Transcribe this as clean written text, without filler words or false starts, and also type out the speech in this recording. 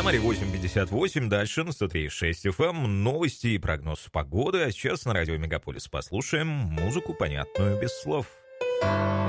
Самаре 8:58, дальше на 103.6 FM, новости и прогноз погоды, а сейчас на радио Мегаполис послушаем музыку, понятную без слов.